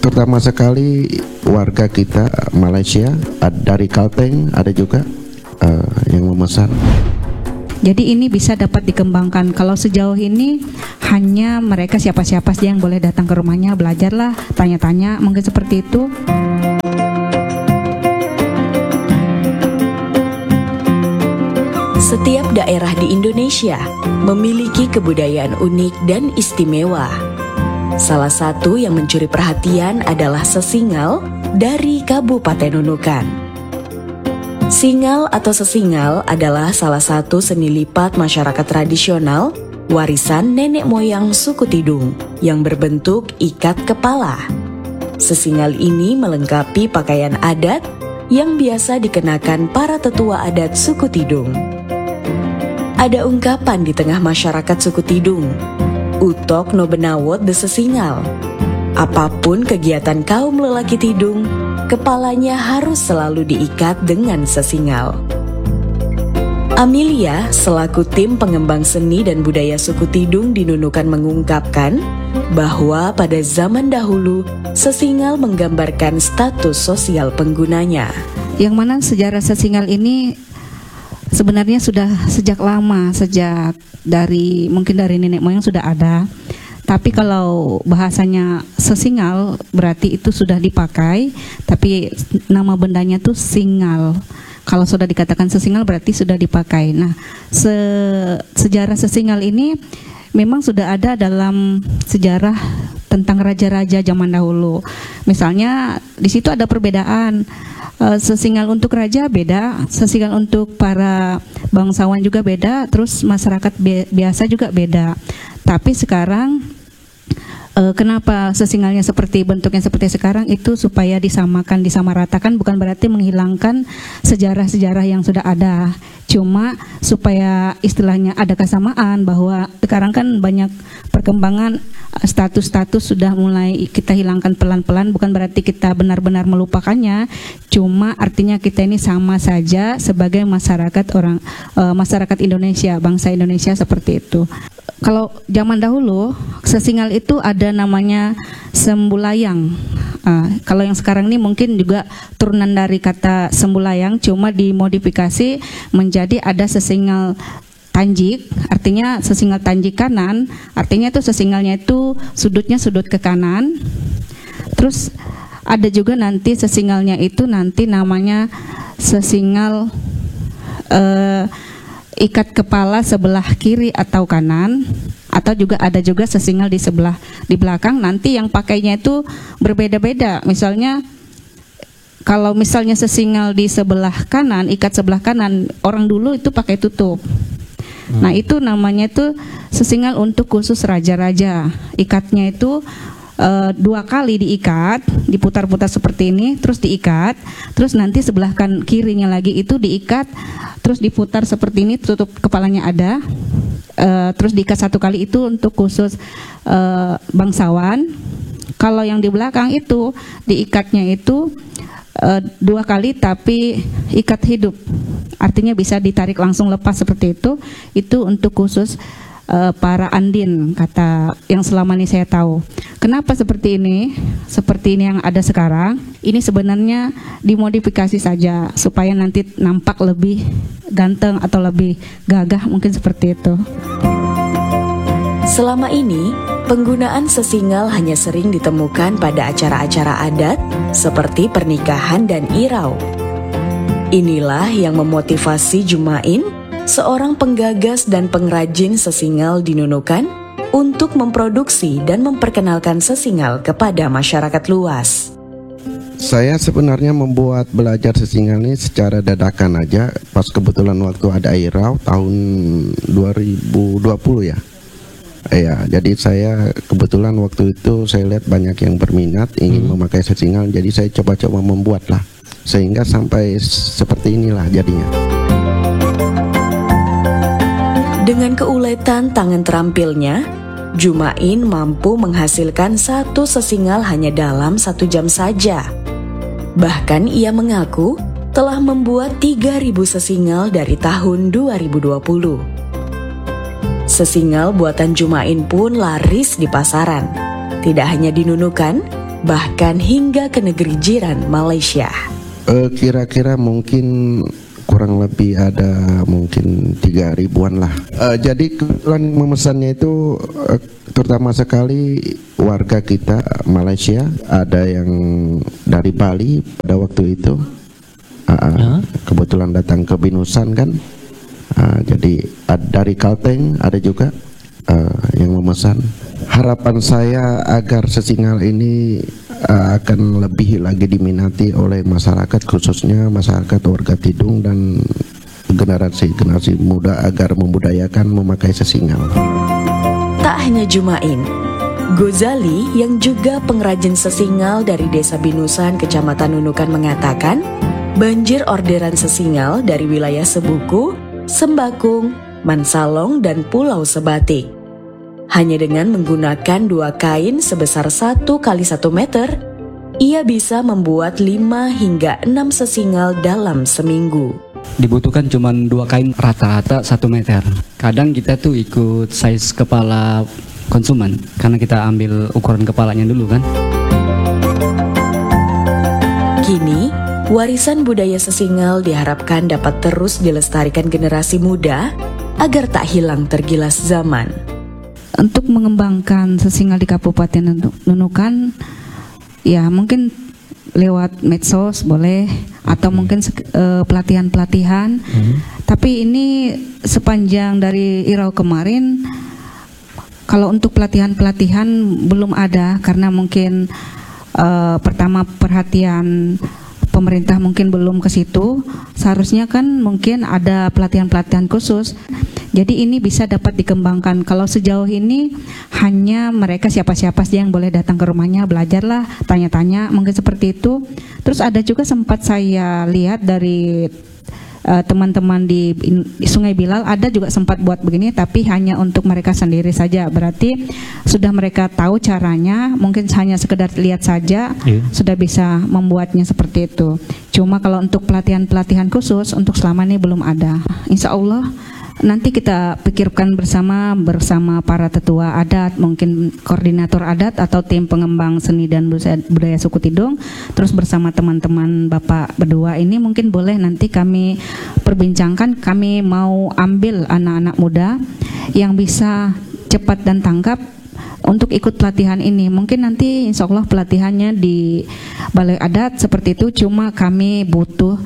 terutama sekali warga kita Malaysia, dari Kalteng ada juga yang memesan. Jadi ini bisa dapat dikembangkan. Kalau sejauh ini hanya mereka siapa-siapa saja yang boleh datang ke rumahnya, belajarlah, tanya-tanya, mungkin seperti itu. Setiap daerah di Indonesia memiliki kebudayaan unik dan istimewa. Salah satu yang mencuri perhatian adalah sesingal dari Kabupaten Nunukan. Singal atau sesingal adalah salah satu seni lipat masyarakat tradisional warisan nenek moyang suku Tidung yang berbentuk ikat kepala. Sesingal ini melengkapi pakaian adat yang biasa dikenakan para tetua adat suku Tidung. Ada ungkapan di tengah masyarakat suku Tidung, utok no benawot de sesingal. Apapun kegiatan kaum lelaki Tidung, kepalanya harus selalu diikat dengan sesingal. Amelia, selaku tim pengembang seni dan budaya suku Tidung di Nunukan mengungkapkan bahwa pada zaman dahulu, sesingal menggambarkan status sosial penggunanya. Yang mana sejarah sesingal ini sebenarnya sudah sejak lama, sejak mungkin dari nenek moyang sudah ada. Tapi kalau bahasanya sesingal berarti itu sudah dipakai, tapi nama bendanya tuh singal. Kalau sudah dikatakan sesingal berarti sudah dipakai. Nah, sejarah sesingal ini memang sudah ada dalam sejarah tentang raja-raja zaman dahulu. Misalnya di situ ada perbedaan. Sesingal untuk raja beda, sesingal untuk para bangsawan juga beda, terus masyarakat biasa juga beda. Tapi sekarang kenapa sesingalnya bentuknya seperti sekarang itu supaya disamaratakan, bukan berarti menghilangkan sejarah-sejarah yang sudah ada. Cuma supaya istilahnya ada kesamaan, bahwa sekarang kan banyak perkembangan, status-status sudah mulai kita hilangkan pelan-pelan, bukan berarti kita benar-benar melupakannya, cuma artinya kita ini sama saja sebagai masyarakat Indonesia, bangsa Indonesia seperti itu. Kalau zaman dahulu sesingal itu ada namanya sembulayang. Kalau yang sekarang ini mungkin juga turunan dari kata sembulayang, cuma dimodifikasi menjadi ada sesingal tanjik, artinya sesingal tanjik kanan, artinya itu sesingalnya itu sudutnya sudut ke kanan. Terus ada juga nanti sesingalnya itu nanti namanya sesingal ikat kepala sebelah kiri atau kanan, atau juga ada juga sesingal di belakang. Nanti yang pakainya itu berbeda-beda. Misalnya kalau misalnya sesingal di sebelah kanan, ikat sebelah kanan, orang dulu itu pakai tutup. Nah itu namanya itu sesingal untuk khusus raja-raja. Ikatnya itu 2 kali diikat, diputar-putar seperti ini, terus diikat, terus nanti sebelah kirinya lagi itu diikat, terus diputar seperti ini, tutup kepalanya ada, terus diikat 1 kali itu untuk khusus bangsawan. Kalau yang di belakang itu diikatnya itu 2 kali tapi ikat hidup, artinya bisa ditarik langsung lepas seperti itu untuk khusus para andin, kata yang selama ini saya tahu. Kenapa seperti ini yang ada sekarang? Ini sebenarnya dimodifikasi saja supaya nanti nampak lebih ganteng atau lebih gagah, mungkin seperti itu. Selama ini, penggunaan sesingal hanya sering ditemukan pada acara-acara adat seperti pernikahan dan irau. Inilah yang memotivasi Jumain, seorang penggagas dan pengrajin sesingal di Nunukan, untuk memproduksi dan memperkenalkan sesingal kepada masyarakat luas. Saya sebenarnya membuat belajar sesingal ini secara dadakan aja, pas kebetulan waktu ada irau tahun 2020 ya. Jadi saya kebetulan waktu itu saya lihat banyak yang berminat ingin memakai sesingal, jadi saya coba-coba membuat lah, sehingga sampai seperti inilah jadinya. Dengan keuletan tangan terampilnya, Jumain mampu menghasilkan 1 sesingal hanya dalam 1 jam saja. Bahkan ia mengaku telah membuat 3.000 sesingal dari tahun 2020. Sesingal buatan Jumain pun laris di pasaran. Tidak hanya di Nunukan, bahkan hingga ke negeri jiran Malaysia. Kira-kira mungkin kurang lebih ada mungkin 3.000-an lah. Jadi kebetulan memesannya itu terutama sekali warga kita Malaysia, ada yang dari Bali pada waktu itu. Kebetulan datang ke Binusan kan. Jadi dari Kalteng ada juga yang memesan. Harapan saya agar sesingal ini akan lebih lagi diminati oleh masyarakat, khususnya masyarakat warga Tidung dan generasi muda agar membudayakan memakai sesingal. Tak hanya Jumain, Gozali yang juga pengrajin sesingal dari Desa Binusan, Kecamatan Nunukan mengatakan banjir orderan sesingal dari wilayah Sebuku, Sembakung, Mansalong, dan Pulau Sebatik. Hanya dengan menggunakan 2 kain sebesar 1 kali 1 meter, ia bisa membuat 5 hingga 6 sesingal dalam seminggu. Dibutuhkan cuma 2 kain rata-rata 1 meter. Kadang kita tuh ikut size kepala konsumen, karena kita ambil ukuran kepalanya dulu kan. Kini, warisan budaya sesingal diharapkan dapat terus dilestarikan generasi muda agar tak hilang tergilas zaman. Untuk mengembangkan sesingal di Kabupaten Nunukan, ya mungkin lewat medsos boleh, atau mungkin pelatihan-pelatihan. Tapi ini sepanjang dari Irau kemarin, kalau untuk pelatihan-pelatihan belum ada, karena mungkin pertama perhatian pemerintah mungkin belum ke situ. Seharusnya kan mungkin ada pelatihan-pelatihan khusus. Jadi ini bisa dapat dikembangkan. Kalau sejauh ini hanya mereka siapa-siapa saja yang boleh datang ke rumahnya, belajarlah, tanya-tanya, mungkin seperti itu. Terus ada juga sempat saya lihat dari teman-teman di Sungai Bilal, ada juga sempat buat begini, tapi hanya untuk mereka sendiri saja. Berarti sudah mereka tahu caranya, mungkin hanya sekedar lihat saja, sudah bisa membuatnya seperti itu. Cuma kalau untuk pelatihan-pelatihan khusus untuk selama ini belum ada. Insya Allah nanti kita pikirkan bersama para tetua adat, mungkin koordinator adat atau tim pengembang seni dan budaya suku Tidung, terus bersama teman-teman Bapak berdua ini mungkin boleh nanti kami perbincangkan. Kami mau ambil anak-anak muda yang bisa cepat dan tanggap untuk ikut pelatihan ini. Mungkin nanti insya Allah pelatihannya di balai adat seperti itu, cuma kami butuh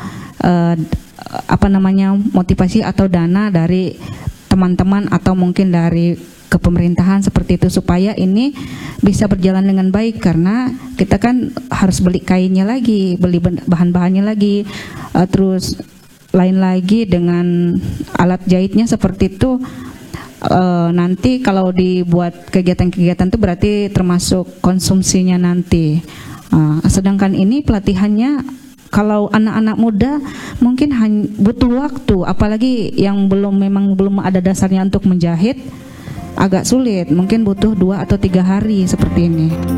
motivasi atau dana dari teman-teman atau mungkin dari kepemerintahan seperti itu, supaya ini bisa berjalan dengan baik, karena kita kan harus beli kainnya lagi, beli bahan-bahannya lagi, terus lain lagi dengan alat jahitnya seperti itu. Nanti kalau dibuat kegiatan-kegiatan itu berarti termasuk konsumsinya nanti. Sedangkan ini pelatihannya kalau anak-anak muda mungkin butuh waktu, apalagi yang memang belum ada dasarnya untuk menjahit, agak sulit, mungkin butuh 2 atau 3 hari seperti ini.